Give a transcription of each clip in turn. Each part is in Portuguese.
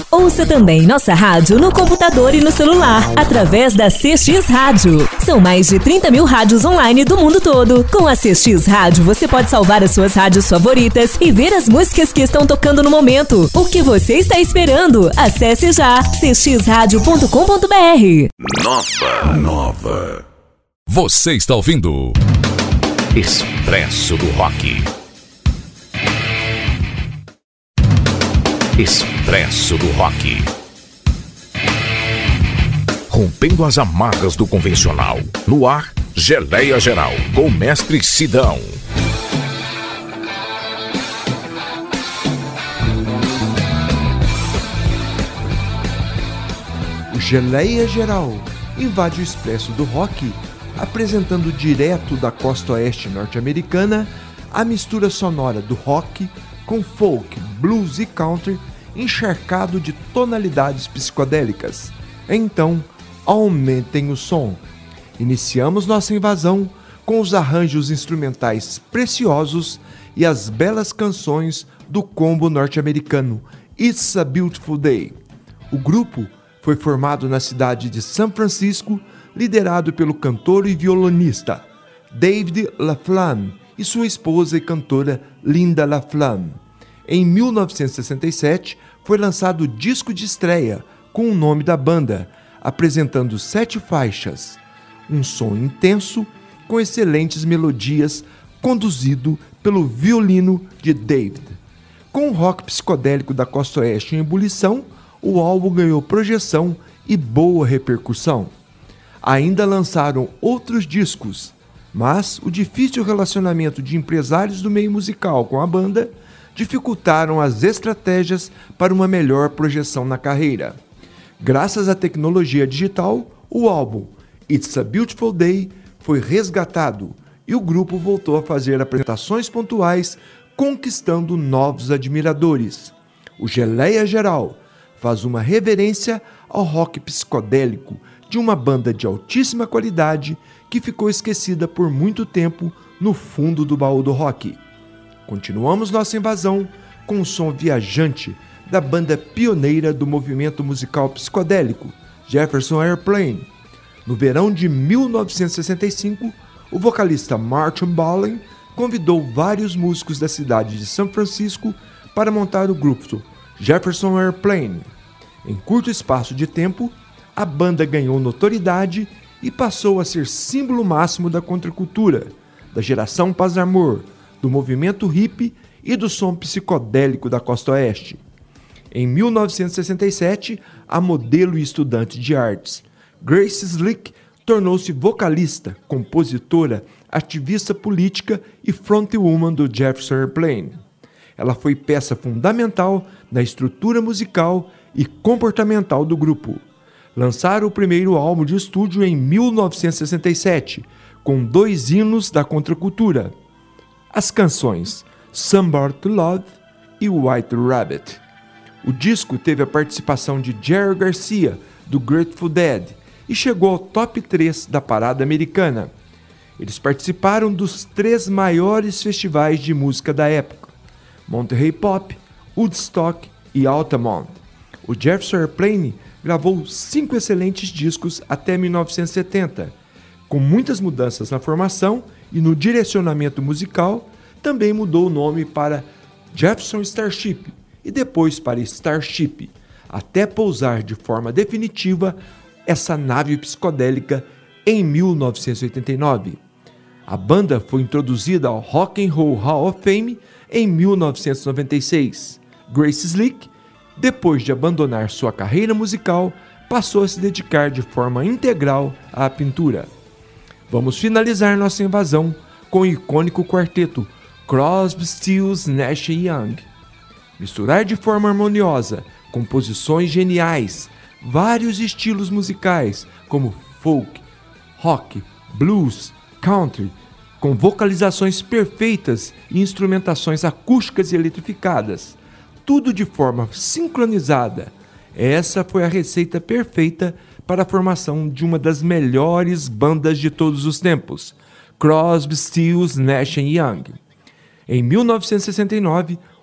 Ouça também nossa rádio no computador e no celular, através da CX Rádio. São mais de 30 mil rádios online do mundo todo. Com a CX Rádio, você pode salvar as suas rádios favoritas e ver as músicas que estão tocando no momento. O que você está esperando? Acesse já cxradio.com.br. Nova. Você está ouvindo Expresso do Rock. Expresso do Rock. Rompendo as amarras do convencional. No ar, Geleia Geral, com o mestre Sidão. O Geleia Geral invade o Expresso do Rock, apresentando direto da costa oeste norte-americana a mistura sonora do rock com folk, blues e country encharcado de tonalidades psicodélicas. Então, aumentem o som. Iniciamos nossa invasão com os arranjos instrumentais preciosos e as belas canções do combo norte-americano It's a Beautiful Day. O grupo foi formado na cidade de São Francisco, liderado pelo cantor e violonista David LaFlamme e sua esposa e cantora Linda LaFlamme. Em 1967, foi lançado o disco de estreia com o nome da banda, apresentando 7 faixas. Um som intenso, com excelentes melodias, conduzido pelo violino de David. Com o rock psicodélico da costa oeste em ebulição, o álbum ganhou projeção e boa repercussão. Ainda lançaram outros discos, mas o difícil relacionamento de empresários do meio musical com a banda dificultaram as estratégias para uma melhor projeção na carreira. Graças à tecnologia digital, o álbum It's a Beautiful Day foi resgatado e o grupo voltou a fazer apresentações pontuais, conquistando novos admiradores. O Geleia Geral faz uma reverência ao rock psicodélico de uma banda de altíssima qualidade que ficou esquecida por muito tempo no fundo do baú do rock. Continuamos nossa invasão com o som viajante da banda pioneira do movimento musical psicodélico, Jefferson Airplane. No verão de 1965, o vocalista Martin Balin convidou vários músicos da cidade de São Francisco para montar o grupo Jefferson Airplane. Em curto espaço de tempo, a banda ganhou notoriedade e passou a ser símbolo máximo da contracultura, da geração Paz e Amor, do movimento hippie e do som psicodélico da costa oeste. Em 1967, a modelo e estudante de artes Grace Slick tornou-se vocalista, compositora, ativista política e frontwoman do Jefferson Airplane. Ela foi peça fundamental na estrutura musical e comportamental do grupo. Lançaram o primeiro álbum de estúdio em 1967, com 2 hinos da contracultura. As canções Somebody to Love e White Rabbit. O disco teve a participação de Jerry Garcia, do Grateful Dead, e chegou ao top 3 da parada americana. Eles participaram dos 3 maiores festivais de música da época: Monterey Pop, Woodstock e Altamont. O Jefferson Airplane gravou 5 excelentes discos até 1970. Com muitas mudanças na formação e no direcionamento musical, também mudou o nome para Jefferson Starship e depois para Starship, até pousar de forma definitiva essa nave psicodélica em 1989. A banda foi introduzida ao Rock and Roll Hall of Fame em 1996. Grace Slick, depois de abandonar sua carreira musical, passou a se dedicar de forma integral à pintura. Vamos finalizar nossa invasão com o icônico quarteto Crosby, Stills, Nash & Young. Misturar de forma harmoniosa composições geniais, vários estilos musicais como folk, rock, blues, country, com vocalizações perfeitas e instrumentações acústicas e eletrificadas, tudo de forma sincronizada. Essa foi a receita perfeita para a formação de uma das melhores bandas de todos os tempos, Crosby, Stills, Nash & Young. Em 1969,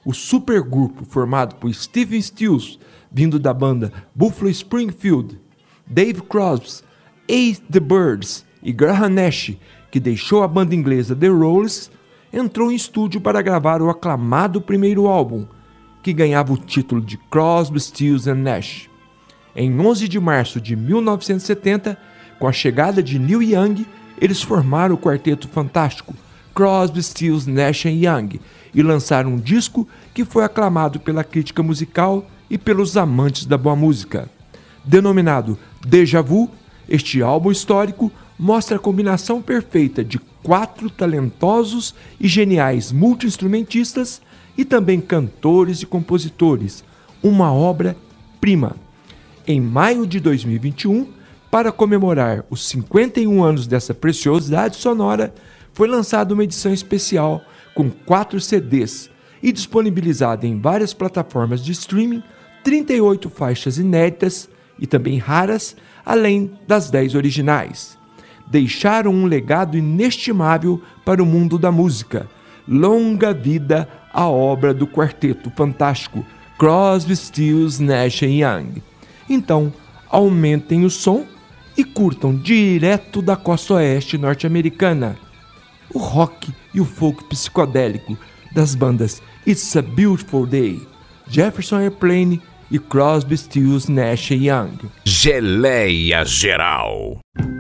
o supergrupo formado por Stephen Stills, vindo da banda Buffalo Springfield, Dave Crosby, Ace the Birds e Graham Nash, que deixou a banda inglesa The Rolls, entrou em estúdio para gravar o aclamado primeiro álbum, que ganhava o título de Crosby, Stills and Nash. Em 11 de março de 1970, com a chegada de Neil Young, eles formaram o quarteto fantástico Crosby, Stills, Nash Young e lançaram um disco que foi aclamado pela crítica musical e pelos amantes da boa música. Denominado Déjà Vu, este álbum histórico mostra a combinação perfeita de 4 talentosos e geniais multi-instrumentistas e também cantores e compositores, uma obra-prima. Em maio de 2021, para comemorar os 51 anos dessa preciosidade sonora, foi lançada uma edição especial com 4 CDs e disponibilizada em várias plataformas de streaming, 38 faixas inéditas e também raras, além das 10 originais. Deixaram um legado inestimável para o mundo da música. Longa vida à obra do quarteto fantástico Crosby, Stills, Nash Young. Então, aumentem o som e curtam direto da costa oeste norte-americana o rock e o folk psicodélico das bandas It's a Beautiful Day, Jefferson Airplane e Crosby, Stills, Nash Young. Geleia Geral.